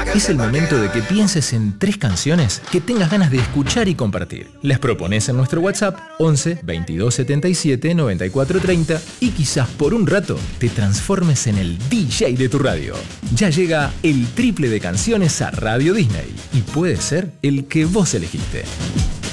Es el momento de que pienses en 3 canciones que tengas ganas de escuchar y compartir. Las propones en nuestro WhatsApp 11 22 77 94 30 y quizás por un rato te transformes en el DJ de tu radio. Ya llega el triple de canciones a Radio Disney y puede ser el que vos elegiste.